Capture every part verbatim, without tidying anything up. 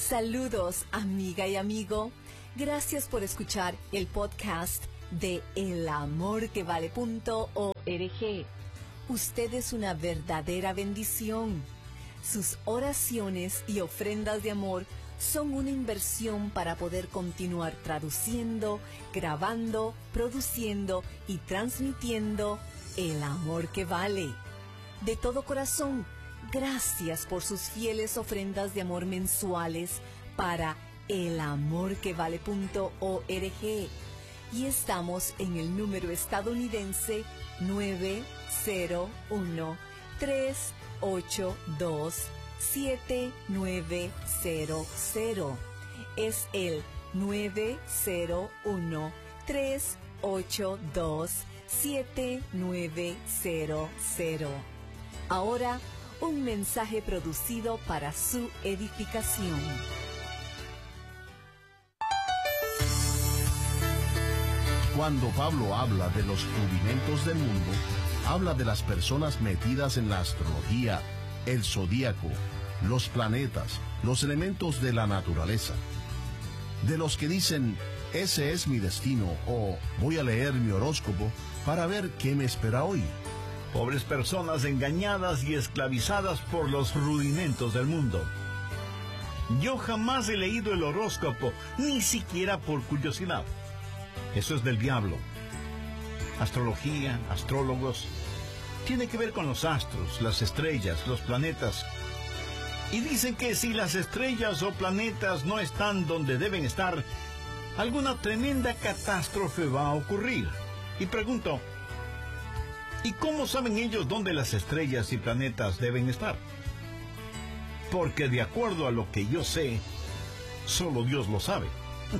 Saludos, amiga y amigo. Gracias por escuchar el podcast de el amor que vale punto org. Usted es una verdadera bendición. Sus oraciones y ofrendas de amor son una inversión para poder continuar traduciendo, grabando, produciendo y transmitiendo el amor que vale. De todo corazón, gracias por sus fieles ofrendas de amor mensuales para el amor que vale punto org. Y estamos en el número estadounidense nueve cero uno, tres ocho dos, siete nueve cero cero. Es el nueve cero uno, tres ocho dos, siete nueve cero cero. Ahora, un mensaje producido para su edificación. Cuando Pablo habla de los rudimentos del mundo, habla de las personas metidas en la astrología, el zodíaco, los planetas, los elementos de la naturaleza. De los que dicen, ese es mi destino, o voy a leer mi horóscopo para ver qué me espera hoy. Pobres personas engañadas y esclavizadas por los rudimentos del mundo. Yo jamás he leído el horóscopo, ni siquiera por curiosidad. Eso es del diablo. Astrología, astrólogos, tiene que ver con los astros, las estrellas, los planetas. Y dicen que si las estrellas o planetas no están donde deben estar, alguna tremenda catástrofe va a ocurrir. Y pregunto, ¿y cómo saben ellos dónde las estrellas y planetas deben estar? Porque de acuerdo a lo que yo sé, solo Dios lo sabe.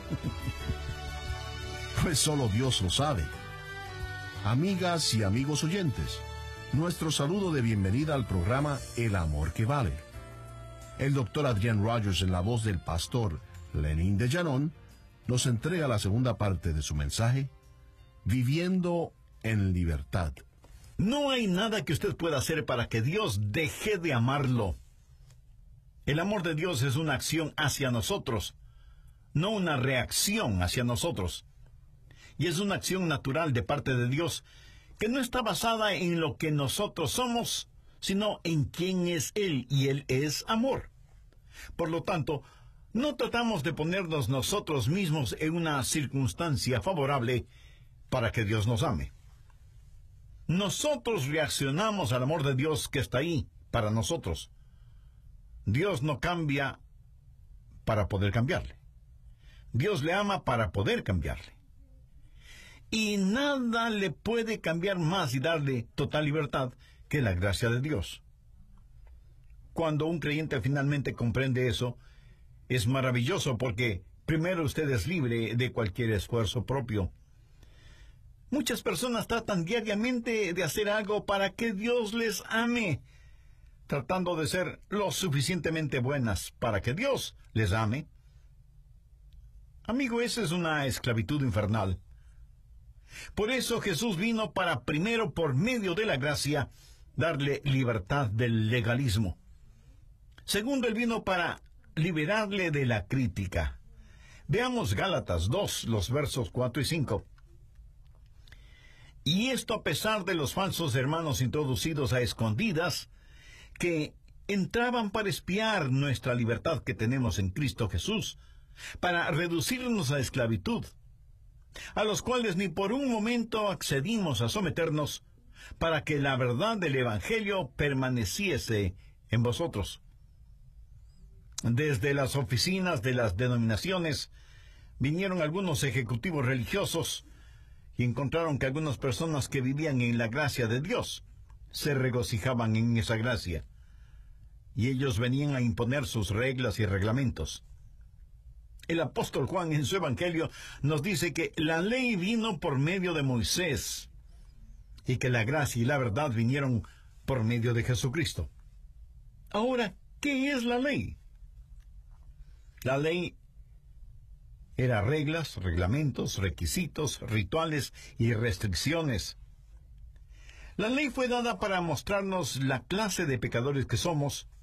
Pues solo Dios lo sabe. Amigas y amigos oyentes, nuestro saludo de bienvenida al programa El Amor que Vale. El doctor Adrian Rogers, en la voz del pastor Lenin de Llanón, nos entrega la segunda parte de su mensaje, Viviendo en Libertad. No hay nada que usted pueda hacer para que Dios deje de amarlo. El amor de Dios es una acción hacia nosotros, no una reacción hacia nosotros. Y es una acción natural de parte de Dios que no está basada en lo que nosotros somos, sino en quién es Él, y Él es amor. Por lo tanto, no tratamos de ponernos nosotros mismos en una circunstancia favorable para que Dios nos ame. Nosotros reaccionamos al amor de Dios que está ahí para nosotros. Dios no cambia para poder cambiarle. Dios le ama para poder cambiarle. Y nada le puede cambiar más y darle total libertad que la gracia de Dios. Cuando un creyente finalmente comprende eso, es maravilloso porque primero usted es libre de cualquier esfuerzo propio. Muchas personas tratan diariamente de hacer algo para que Dios les ame, tratando de ser lo suficientemente buenas para que Dios les ame. Amigo, esa es una esclavitud infernal. Por eso Jesús vino para primero, por medio de la gracia, darle libertad del legalismo. Segundo, Él vino para liberarle de la crítica. Veamos Gálatas dos, los versos cuatro y cinco. Y esto a pesar de los falsos hermanos introducidos a escondidas, que entraban para espiar nuestra libertad que tenemos en Cristo Jesús, para reducirnos a esclavitud, a los cuales ni por un momento accedimos a someternos, para que la verdad del Evangelio permaneciese en vosotros. Desde las oficinas de las denominaciones vinieron algunos ejecutivos religiosos y encontraron que algunas personas que vivían en la gracia de Dios se regocijaban en esa gracia, y ellos venían a imponer sus reglas y reglamentos. El apóstol Juan en su Evangelio nos dice que la ley vino por medio de Moisés y que la gracia y la verdad vinieron por medio de Jesucristo. Ahora, ¿qué es la ley? La ley era reglas, reglamentos, requisitos, rituales y restricciones. La ley fue dada para mostrarnos la clase de pecadores que somos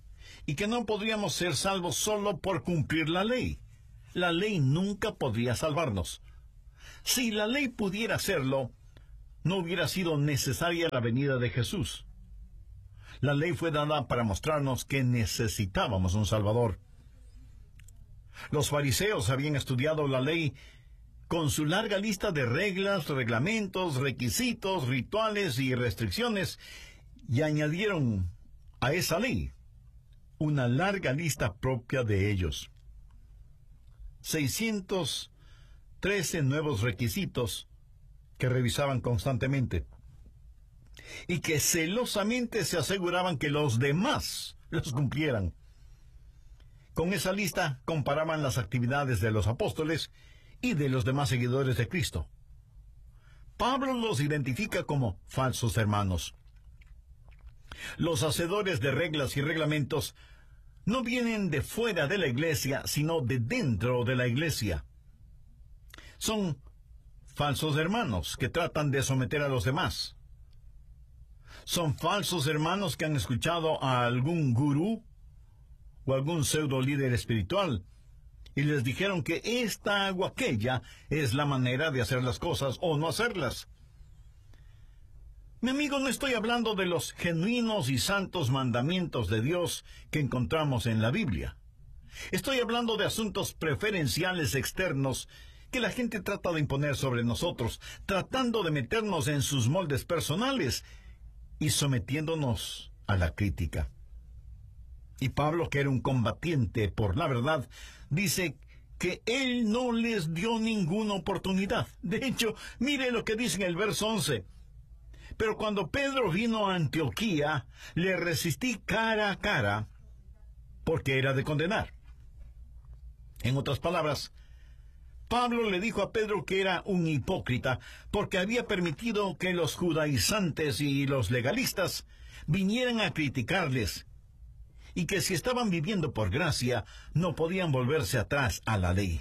y que no podríamos ser salvos solo por cumplir la ley. La ley nunca podría salvarnos. Si la ley pudiera hacerlo, no hubiera sido necesaria la venida de Jesús. La ley fue dada para mostrarnos que necesitábamos un Salvador. Los fariseos habían estudiado la ley con su larga lista de reglas, reglamentos, requisitos, rituales y restricciones, y añadieron a esa ley una larga lista propia de ellos. seiscientos trece nuevos requisitos que revisaban constantemente y que celosamente se aseguraban que los demás los cumplieran. Con esa lista comparaban las actividades de los apóstoles y de los demás seguidores de Cristo. Pablo los identifica como falsos hermanos. Los hacedores de reglas y reglamentos no vienen de fuera de la iglesia, sino de dentro de la iglesia. Son falsos hermanos que tratan de someter a los demás. Son falsos hermanos que han escuchado a algún gurú o algún pseudo líder espiritual y les dijeron que esta o aquella es la manera de hacer las cosas o no hacerlas. Mi amigo, no estoy hablando de los genuinos y santos mandamientos de Dios que encontramos en la Biblia. Estoy hablando de asuntos preferenciales externos que la gente trata de imponer sobre nosotros, tratando de meternos en sus moldes personales y sometiéndonos a la crítica. Y Pablo, que era un combatiente por la verdad, dice que él no les dio ninguna oportunidad. De hecho, mire lo que dice en el verso once. Pero cuando Pedro vino a Antioquía, le resistí cara a cara, porque era de condenar. En otras palabras, Pablo le dijo a Pedro que era un hipócrita, porque había permitido que los judaizantes y los legalistas vinieran a criticarles, y que si estaban viviendo por gracia, no podían volverse atrás a la ley.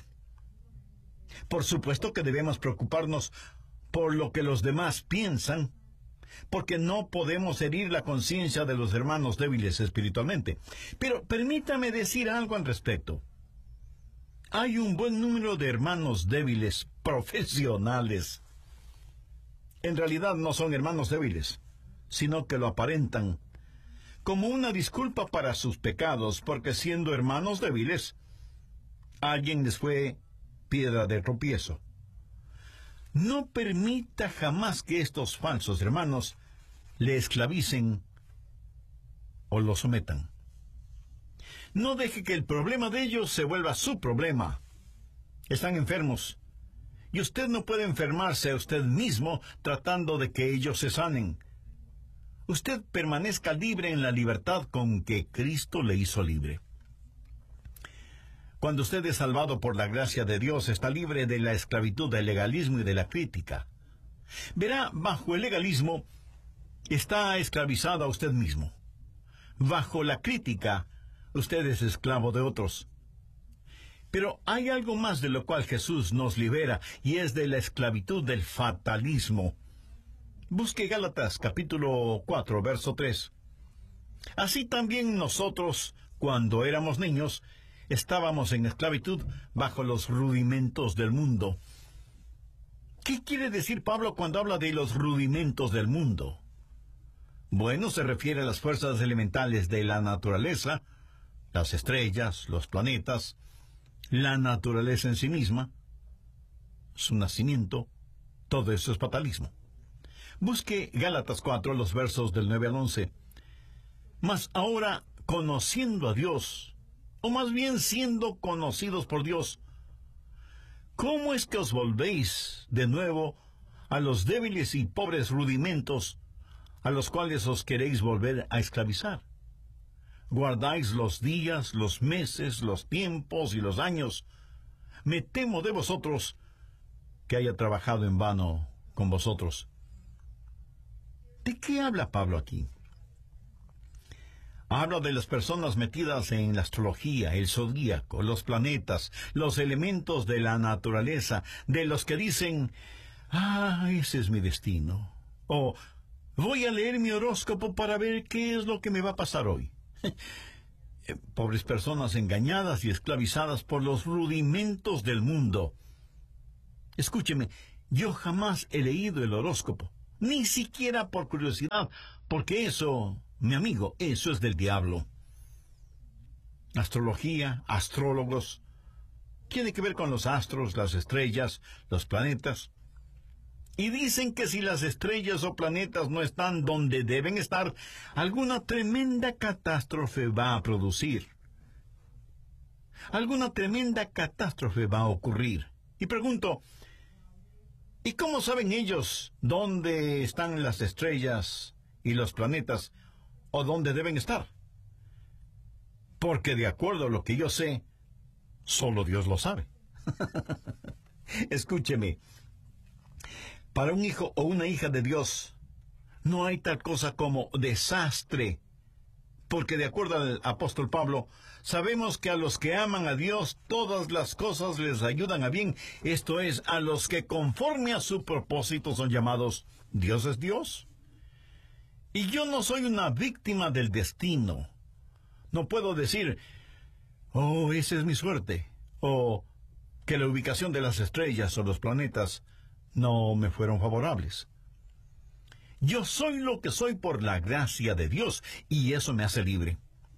Por supuesto que debemos preocuparnos por lo que los demás piensan, porque no podemos herir la conciencia de los hermanos débiles espiritualmente. Pero permítame decir algo al respecto. Hay un buen número de hermanos débiles profesionales. En realidad no son hermanos débiles, sino que lo aparentan como una disculpa para sus pecados, porque siendo hermanos débiles, alguien les fue piedra de tropiezo. No permita jamás que estos falsos hermanos le esclavicen o lo sometan. No deje que el problema de ellos se vuelva su problema. Están enfermos, y usted no puede enfermarse a usted mismo tratando de que ellos se sanen. Usted permanezca libre en la libertad con que Cristo le hizo libre. Cuando usted es salvado por la gracia de Dios, está libre de la esclavitud del legalismo y de la crítica. Verá, bajo el legalismo está esclavizado a usted mismo. Bajo la crítica, usted es esclavo de otros. Pero hay algo más de lo cual Jesús nos libera, y es de la esclavitud del fatalismo. Busque Gálatas capítulo cuatro, verso tres. Así también nosotros, cuando éramos niños, estábamos en esclavitud bajo los rudimentos del mundo. ¿Qué quiere decir Pablo cuando habla de los rudimentos del mundo? Bueno, se refiere a las fuerzas elementales de la naturaleza, las estrellas, los planetas, la naturaleza en sí misma, su nacimiento. Todo eso es fatalismo. Busque Gálatas cuatro, los versos del nueve al once. Mas ahora, conociendo a Dios, o más bien siendo conocidos por Dios, ¿cómo es que os volvéis de nuevo a los débiles y pobres rudimentos a los cuales os queréis volver a esclavizar? Guardáis los días, los meses, los tiempos y los años. Me temo de vosotros que haya trabajado en vano con vosotros. ¿De qué habla Pablo aquí? Habla de las personas metidas en la astrología, el zodíaco, los planetas, los elementos de la naturaleza, de los que dicen, ah, ese es mi destino, o voy a leer mi horóscopo para ver qué es lo que me va a pasar hoy. eh, pobres personas engañadas y esclavizadas por los rudimentos del mundo. Escúcheme, yo jamás he leído el horóscopo, ni siquiera por curiosidad, porque eso, mi amigo, eso es del diablo. Astrología, astrólogos, tiene que ver con los astros, las estrellas, los planetas. Y dicen que si las estrellas o planetas no están donde deben estar, alguna tremenda catástrofe va a producir. Alguna tremenda catástrofe va a ocurrir. Y pregunto, ¿y cómo saben ellos dónde están las estrellas y los planetas o dónde deben estar? Porque de acuerdo a lo que yo sé, solo Dios lo sabe. Escúcheme, para un hijo o una hija de Dios, no hay tal cosa como desastre, porque de acuerdo al apóstol Pablo, sabemos que a los que aman a Dios, todas las cosas les ayudan a bien, esto es, a los que conforme a su propósito son llamados. Dios es Dios. Y yo no soy una víctima del destino. No puedo decir, oh, esa es mi suerte, o que la ubicación de las estrellas o los planetas no me fueron favorables. Yo soy lo que soy por la gracia de Dios, y eso me hace libre.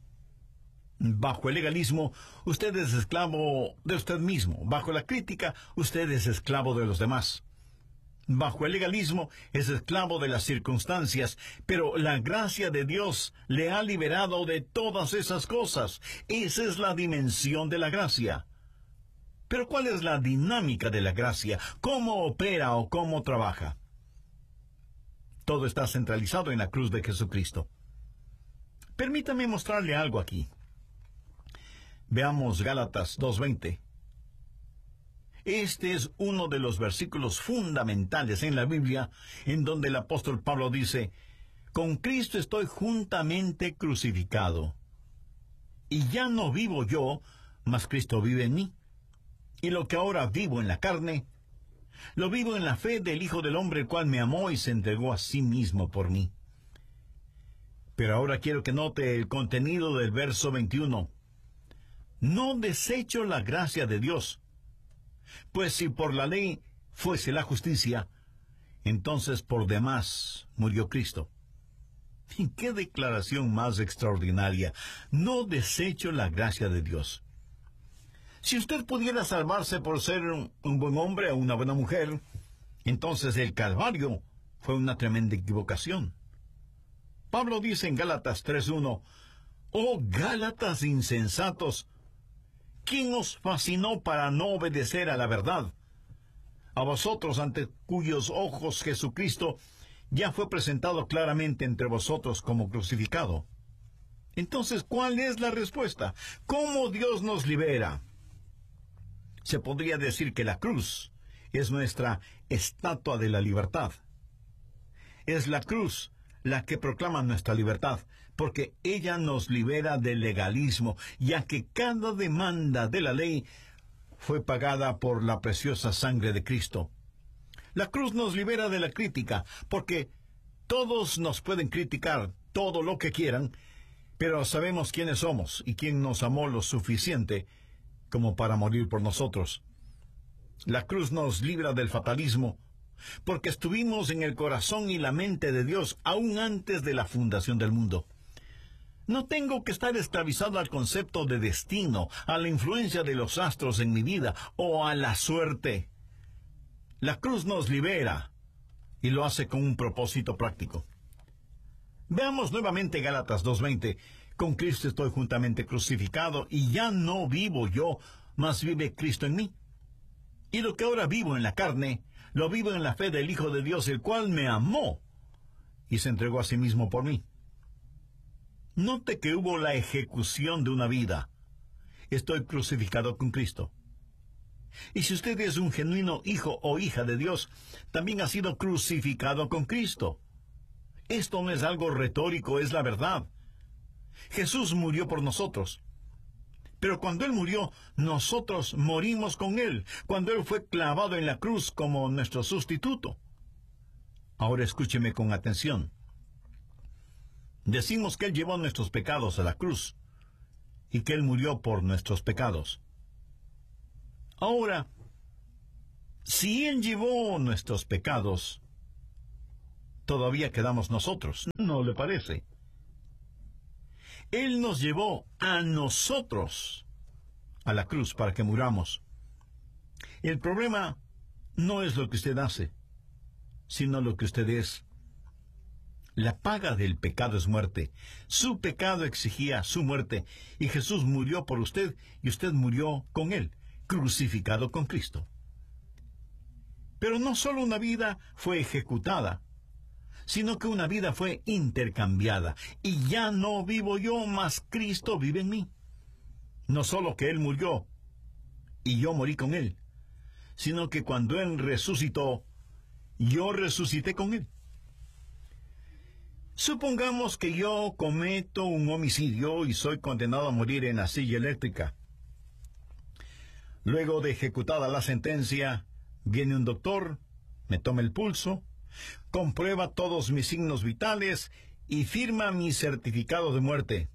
Bajo el legalismo, usted es esclavo de usted mismo. Bajo la crítica, usted es esclavo de los demás. Bajo el legalismo, es esclavo de las circunstancias, pero la gracia de Dios le ha liberado de todas esas cosas. Esa es la dimensión de la gracia. Pero ¿cuál es la dinámica de la gracia? ¿Cómo opera o cómo trabaja? Todo está centralizado en la cruz de Jesucristo. Permítame mostrarle algo aquí. Veamos Gálatas dos veinte. Este es uno de los versículos fundamentales en la Biblia, en donde el apóstol Pablo dice, con Cristo estoy juntamente crucificado. Y ya no vivo yo, mas Cristo vive en mí. Y lo que ahora vivo en la carne, lo vivo en la fe del Hijo del Hombre, el cual me amó y se entregó a sí mismo por mí. Pero ahora quiero que note el contenido del verso veintiuno. No desecho la gracia de Dios, pues si por la ley fuese la justicia, entonces por demás murió Cristo. ¿Y qué declaración más extraordinaria? No desecho la gracia de Dios. Si usted pudiera salvarse por ser un, un buen hombre o una buena mujer, entonces el Calvario fue una tremenda equivocación. Pablo dice en Gálatas tres uno, «Oh Gálatas insensatos, ¿quién os fascinó para no obedecer a la verdad? A vosotros ante cuyos ojos Jesucristo ya fue presentado claramente entre vosotros como crucificado». Entonces, ¿cuál es la respuesta? ¿Cómo Dios nos libera? Se podría decir que la cruz es nuestra estatua de la libertad. Es la cruz la que proclama nuestra libertad, porque ella nos libera del legalismo, ya que cada demanda de la ley fue pagada por la preciosa sangre de Cristo. La cruz nos libera de la crítica, porque todos nos pueden criticar todo lo que quieran, pero sabemos quiénes somos y quién nos amó lo suficiente como para morir por nosotros. La cruz nos libra del fatalismo, porque estuvimos en el corazón y la mente de Dios aún antes de la fundación del mundo. No tengo que estar esclavizado al concepto de destino, a la influencia de los astros en mi vida o a la suerte. La cruz nos libera y lo hace con un propósito práctico. Veamos nuevamente Gálatas dos veinte. Con Cristo estoy juntamente crucificado, y ya no vivo yo, mas vive Cristo en mí. Y lo que ahora vivo en la carne, lo vivo en la fe del Hijo de Dios, el cual me amó y se entregó a sí mismo por mí. Note que hubo la ejecución de una vida. Estoy crucificado con Cristo. Y si usted es un genuino hijo o hija de Dios, también ha sido crucificado con Cristo. Esto no es algo retórico, es la verdad. Jesús murió por nosotros. Pero cuando Él murió, nosotros morimos con Él, cuando Él fue clavado en la cruz como nuestro sustituto. Ahora escúcheme con atención. Decimos que Él llevó nuestros pecados a la cruz. y que Él murió por nuestros pecados. Ahora, si Él llevó nuestros pecados, todavía quedamos nosotros, ¿no le parece? Él nos llevó a nosotros a la cruz para que muramos. El problema no es lo que usted hace, sino lo que usted es. La paga del pecado es muerte. Su pecado exigía su muerte, y Jesús murió por usted, y usted murió con Él, crucificado con Cristo. Pero no solo una vida fue ejecutada, sino que una vida fue intercambiada, y ya no vivo yo, mas Cristo vive en mí. No solo que Él murió, y yo morí con Él, sino que cuando Él resucitó, yo resucité con Él. Supongamos que yo cometo un homicidio y soy condenado a morir en la silla eléctrica. Luego de ejecutada la sentencia, viene un doctor, me toma el pulso, comprueba todos mis signos vitales y firma mi certificado de muerte.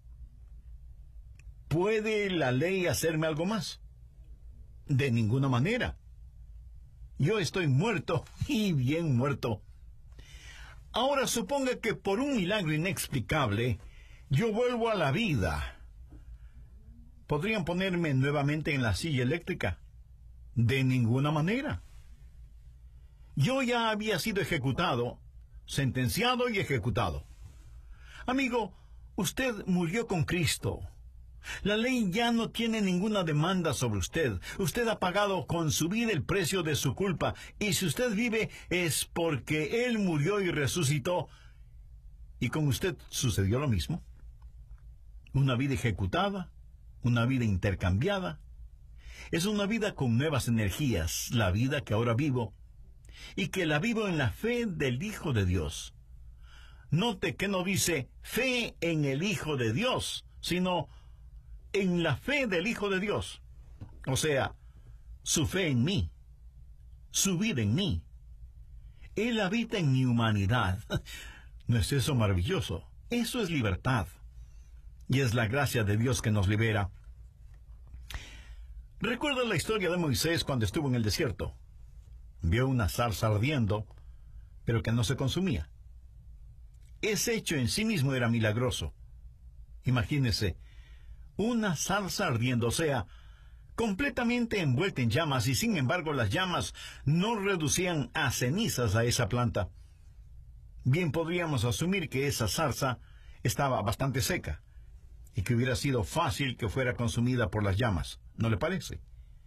¿Puede la ley hacerme algo más? De ninguna manera. Yo estoy muerto, y bien muerto. Ahora suponga que por un milagro inexplicable, yo vuelvo a la vida. ¿Podrían ponerme nuevamente en la silla eléctrica? De ninguna manera. Yo ya había sido ejecutado, sentenciado y ejecutado. Amigo, usted murió con Cristo. La ley ya no tiene ninguna demanda sobre usted. Usted ha pagado con su vida el precio de su culpa, y si usted vive es porque Él murió y resucitó. Y con usted sucedió lo mismo. Una vida ejecutada, una vida intercambiada. Es una vida con nuevas energías, la vida que ahora vivo, y que la vivo en la fe del Hijo de Dios. Note que no dice fe en el Hijo de Dios, sino en la fe del Hijo de Dios. O sea, su fe en mí, su vida en mí. Él habita en mi humanidad. ¿No es eso maravilloso? Eso es libertad. Y es la gracia de Dios que nos libera. ¿Recuerda la historia de Moisés cuando estuvo en el desierto? Vio una zarza ardiendo, pero que no se consumía. Ese hecho en sí mismo era milagroso. Imagínese, una zarza ardiendo, o sea, completamente envuelta en llamas, y sin embargo las llamas no reducían a cenizas a esa planta. Bien podríamos asumir que esa zarza estaba bastante seca, y que hubiera sido fácil que fuera consumida por las llamas, ¿no le parece?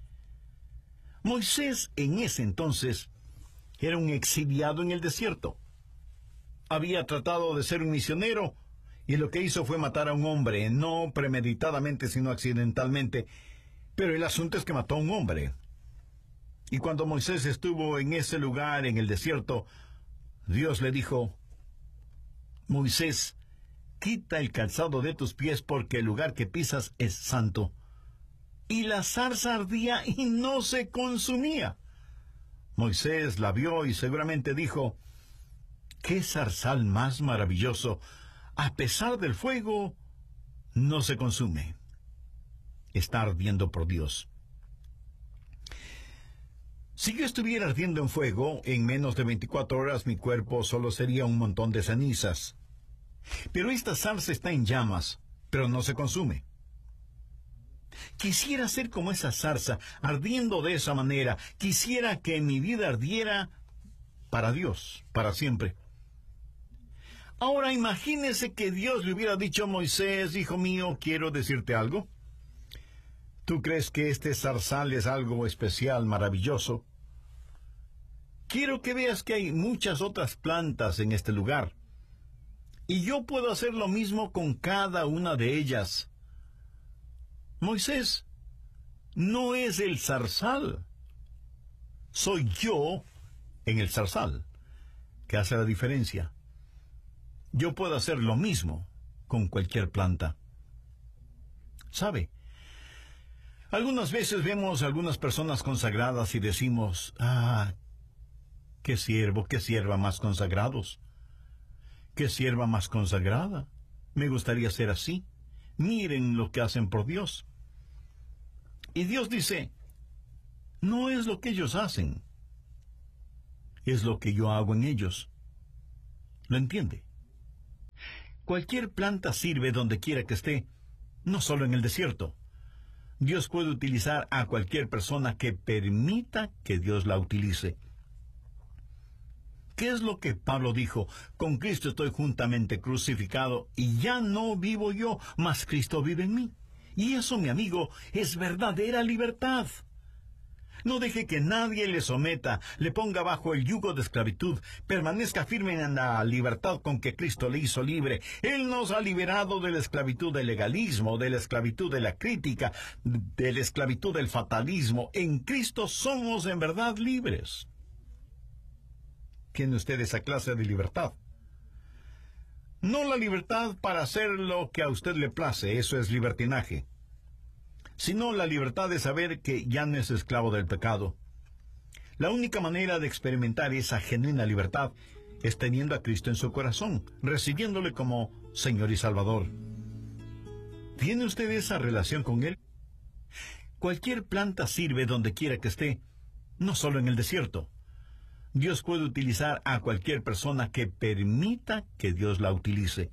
Moisés en ese entonces era un exiliado en el desierto. Había tratado de ser un misionero, y lo que hizo fue matar a un hombre, no premeditadamente, sino accidentalmente. Pero el asunto es que mató a un hombre. Y cuando Moisés estuvo en ese lugar, en el desierto, Dios le dijo: Moisés, quita el calzado de tus pies, porque el lugar que pisas es santo. Y la zarza ardía y no se consumía. Moisés la vio y seguramente dijo: ¡qué zarzal más maravilloso! A pesar del fuego, no se consume. Está ardiendo por Dios. Si yo estuviera ardiendo en fuego, en menos de veinticuatro horas mi cuerpo solo sería un montón de cenizas. Pero esta zarza está en llamas, pero no se consume. Quisiera ser como esa zarza, ardiendo de esa manera. Quisiera que mi vida ardiera para Dios, para siempre. Ahora imagínese que Dios le hubiera dicho a Moisés: hijo mío, quiero decirte algo. ¿Tú crees que este zarzal es algo especial, maravilloso? Quiero que veas que hay muchas otras plantas en este lugar, y yo puedo hacer lo mismo con cada una de ellas. Moisés, no es el zarzal, soy yo en el zarzal, que hace la diferencia. Yo puedo hacer lo mismo con cualquier planta. ¿Sabe? Algunas veces vemos a algunas personas consagradas y decimos: ah, qué siervo, qué sierva más consagrados, qué sierva más consagrada. Me gustaría ser así. Miren lo que hacen por Dios. Y Dios dice, no es lo que ellos hacen, es lo que yo hago en ellos. ¿Lo entiende? Cualquier planta sirve donde quiera que esté, no solo en el desierto. Dios puede utilizar a cualquier persona que permita que Dios la utilice. ¿Qué es lo que Pablo dijo? Con Cristo estoy juntamente crucificado y ya no vivo yo, mas Cristo vive en mí. Y eso, mi amigo, es verdadera libertad. No deje que nadie le someta, le ponga bajo el yugo de esclavitud. Permanezca firme en la libertad con que Cristo le hizo libre. Él nos ha liberado de la esclavitud del legalismo, de la esclavitud de la crítica, de la esclavitud del fatalismo. En Cristo somos en verdad libres. ¿Tiene usted esa clase de libertad? No la libertad para hacer lo que a usted le place, eso es libertinaje, sino la libertad de saber que ya no es esclavo del pecado. La única manera de experimentar esa genuina libertad es teniendo a Cristo en su corazón, recibiéndole como Señor y Salvador. ¿Tiene usted esa relación con Él? Cualquier planta sirve donde quiera que esté, no solo en el desierto. Dios puede utilizar a cualquier persona que permita que Dios la utilice.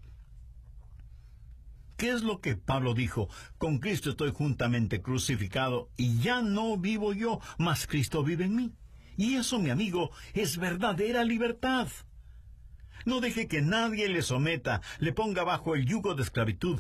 ¿Qué es lo que Pablo dijo? Con Cristo estoy juntamente crucificado y ya no vivo yo, mas Cristo vive en mí. Y eso, mi amigo, es verdadera libertad. No deje que nadie le someta, le ponga bajo el yugo de esclavitud.